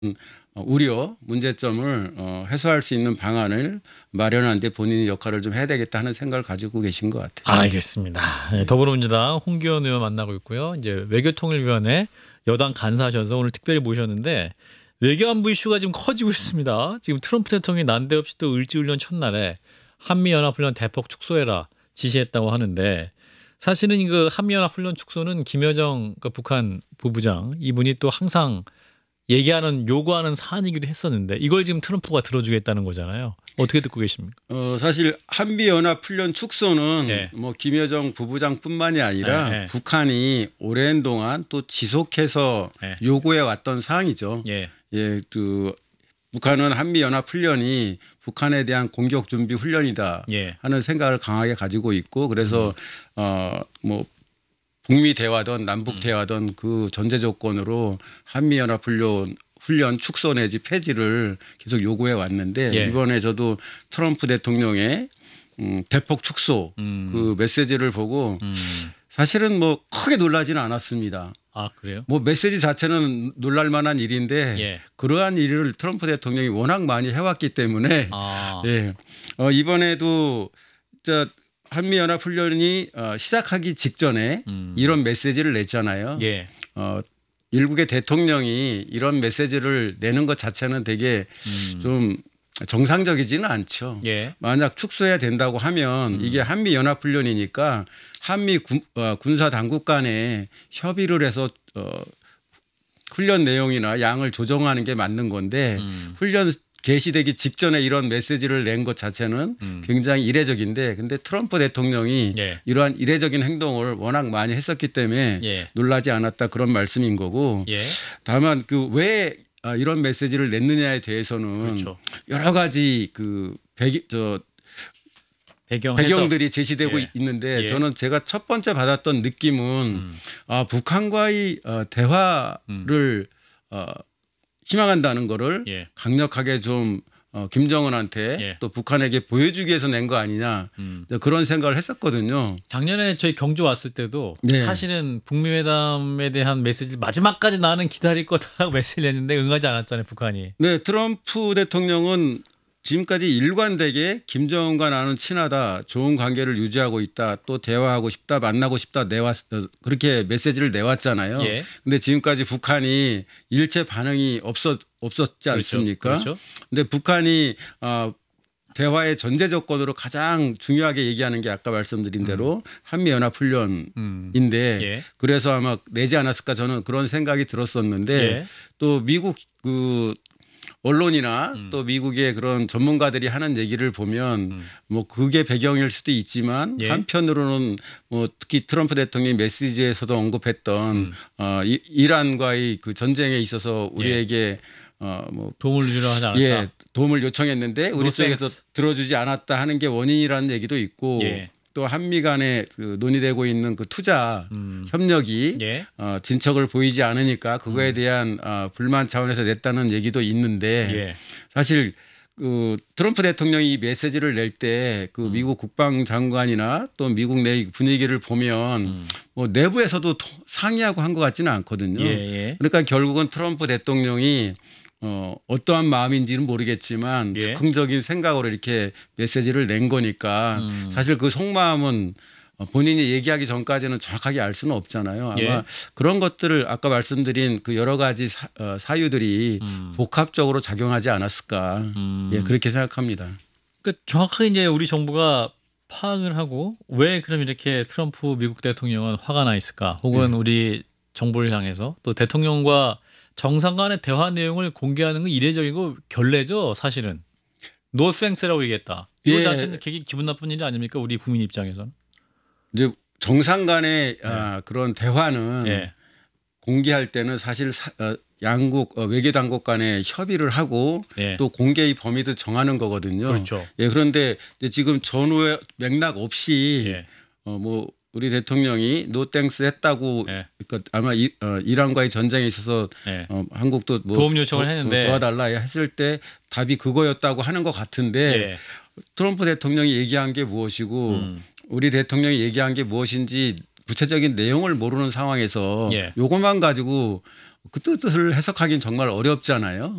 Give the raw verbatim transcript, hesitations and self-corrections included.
어, 우려, 문제점을 어, 해소할 수 있는 방안을 마련하는 데 본인이 역할을 좀 해야 되겠다 하는 생각을 가지고 계신 것 같아요. 알겠습니다. 네, 더불어민주당 홍기현 의원 만나고 있고요. 이제 외교통일위원회 여당 간사하셔서 오늘 특별히 모셨는데 외교안보 이슈가 지금 커지고 있습니다. 지금 트럼프 대통령이 난데없이 또 을지훈련 첫날에 한미연합훈련 대폭 축소해라 지시했다고 하는데 사실은 이거 한미연합훈련 축소는 김여정 그 북한 부부장 이분이 또 항상 얘기하는 요구하는 사안이기도 했었는데 이걸 지금 트럼프가 들어주겠다는 거잖아요. 어떻게 듣고 계십니까? 어, 사실 한미연합훈련 축소는 예. 뭐 김여정 부부장뿐만이 아니라 예, 예. 북한이 오랜 동안 또 지속해서 예. 요구해 왔던 사항이죠. 예. 예, 그 북한은 한미연합훈련이 북한에 대한 공격 준비 훈련이다 예. 하는 생각을 강하게 가지고 있고 그래서 음. 어뭐 북미 대화든 남북 대화든 그 전제 조건으로 한미연합훈련 훈련 축소 내지 폐지를 계속 요구해 왔는데 예. 이번에 저도 트럼프 대통령의 음, 대폭 축소 음. 그 메시지를 보고 음. 사실은 뭐 크게 놀라지는 않았습니다. 아 그래요? 뭐 메시지 자체는 놀랄 만한 일인데 예. 그러한 일을 트럼프 대통령이 워낙 많이 해왔기 때문에 아. 예. 어, 이번에도 저 한미연합훈련이 어, 시작하기 직전에 음. 이런 메시지를 냈잖아요. 예. 어, 일국의 대통령이 이런 메시지를 내는 것 자체는 되게 음. 좀 정상적이지는 않죠. 예. 만약 축소해야 된다고 하면 음. 이게 한미연합훈련이니까 한미 군, 어, 군사 당국 간에 협의를 해서 어, 훈련 내용이나 양을 조정하는 게 맞는 건데 음. 훈련 개시되기 직전에 이런 메시지를 낸 것 자체는 음. 굉장히 이례적인데 근데 트럼프 대통령이 예. 이러한 이례적인 행동을 워낙 많이 했었기 때문에 예. 놀라지 않았다 그런 말씀인 거고 예. 다만 그 왜 이런 메시지를 냈느냐에 대해서는 그렇죠. 여러 가지 그 배기, 저 배경 배경들이 제시되고 예. 있는데 예. 저는 제가 첫 번째 받았던 느낌은 음. 아, 북한과의 어, 대화를 음. 어, 희망한다는 거를 예. 강력하게 좀 어, 김정은한테 예. 또 북한에게 보여주기 위해서 낸 거 아니냐 음. 그런 생각을 했었거든요. 작년에 저희 경주 왔을 때도 네. 사실은 북미 회담에 대한 메시지 마지막까지 나는 기다릴 거다라고 메시지를 냈는데 응하지 않았잖아요, 북한이. 네, 트럼프 대통령은 지금까지 일관되게 김정은과 나는 친하다, 좋은 관계를 유지하고 있다, 또 대화하고 싶다, 만나고 싶다 내왔 그렇게 메시지를 내왔잖아요. 예. 근데 지금까지 북한이 일체 반응이 없었 없었지 않습니까? 그렇죠. 그렇죠. 근데 북한이 어, 대화의 전제 조건으로 가장 중요하게 얘기하는 게 아까 말씀드린 대로 음. 한미연합훈련인데 음. 예. 그래서 아마 내지 않았을까 저는 그런 생각이 들었었는데 예. 또 미국 그 언론이나 음. 또 미국의 그런 전문가들이 하는 얘기를 보면 음. 뭐 그게 배경일 수도 있지만 예. 한편으로는 뭐 특히 트럼프 대통령이 메시지에서도 언급했던 음. 어, 이, 이란과의 그 전쟁에 있어서 우리에게 예. 어, 뭐 도움을 주려 하지 않았다. 예, 도움을 요청했는데 우리 No 쪽에서 thanks. 들어주지 않았다 하는 게 원인이라는 얘기도 있고 예. 또 한미 간에 그 논의되고 있는 그 투자 음. 협력이 예. 어, 진척을 보이지 않으니까 그거에 대한 어, 불만 차원에서 냈다는 얘기도 있는데 예. 사실 그 트럼프 대통령이 이 메시지를 낼 때 그 음. 미국 국방장관이나 또 미국 내 분위기를 보면 음. 뭐 내부에서도 상의하고 한 것 같지는 않거든요. 예. 예. 그러니까 결국은 트럼프 대통령이 어, 어떠한 마음인지는 모르겠지만 예. 즉흥적인 생각으로 이렇게 메시지를 낸 거니까 음. 사실 그 속마음은 본인이 얘기하기 전까지는 정확하게 알 수는 없잖아요. 아마 예. 그런 것들을 아까 말씀드린 그 여러 가지 사, 어, 사유들이 음. 복합적으로 작용하지 않았을까. 음. 예, 그렇게 생각합니다. 그러니까 정확하게 이제 우리 정부가 파악을 하고 왜 그럼 이렇게 트럼프 미국 대통령은 화가 나 있을까? 혹은 네. 우리 정부를 향해서 또 대통령과 정상 간의 대화 내용을 공개하는 건 이례적이고 결례죠, 사실은. 노생스라고 얘기했다. 이거 예. 자체는 되게 기분 나쁜 일이 아닙니까? 우리 국민 입장에서는. 이제 정상 간의 네. 아, 그런 대화는 예. 공개할 때는 사실 사, 어, 양국 어, 외교 당국 간에 협의를 하고 예. 또 공개의 범위도 정하는 거거든요. 그렇죠. 예, 그런데 지금 전후의 맥락 없이 예. 어, 뭐 우리 대통령이 노땡스 했다고 예. 그러니까 아마 이, 어, 이란과의 전쟁에 있어서 예. 어, 한국도 뭐 도움 요청을 도, 했는데 도와달라 했을 때 답이 그거였다고 하는 것 같은데 예. 트럼프 대통령이 얘기한 게 무엇이고 음. 우리 대통령이 얘기한 게 무엇인지 구체적인 내용을 모르는 상황에서 예. 요것만 가지고 그 뜻을 해석하기는 정말 어렵잖아요.